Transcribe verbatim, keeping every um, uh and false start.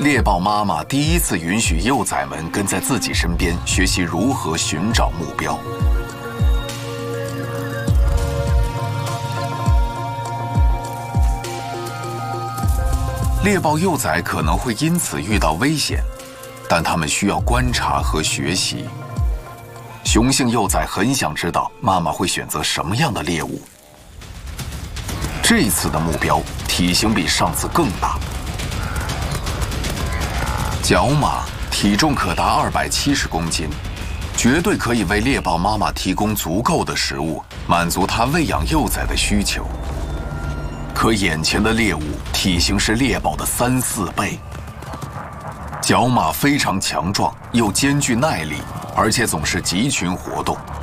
猎豹妈妈第一次允许幼崽们跟在自己身边，学习如何寻找目标。猎豹幼崽可能会因此遇到危险，但它们需要观察和学习。雄性幼崽很想知道妈妈会选择什么样的猎物。这次的目标体型比上次更大。角马体重可达二百七十公斤，绝对可以为猎豹妈妈提供足够的食物，满足它喂养幼崽的需求。可眼前的猎物体型是猎豹的三四倍。角马非常强壮，又兼具耐力，而且总是集群活动，